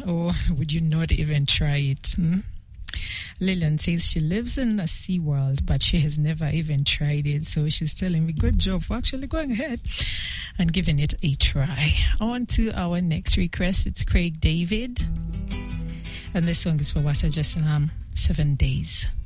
or would you not even try it? Lillian says she lives in a sea world, but she has never even tried it. So she's telling me, good job for actually going ahead and giving it a try. On to our next request. It's Craig David. And this song is for Wasa Jasam, 7 Days.